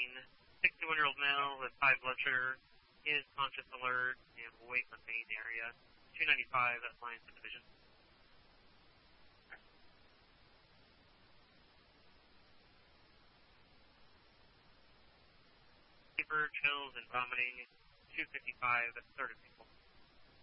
61-year-old male with high blood sugar, is conscious, alert, and awake on main area. 295 at Lions Division. Fever, chills, and vomiting. 255 at 3rd of April.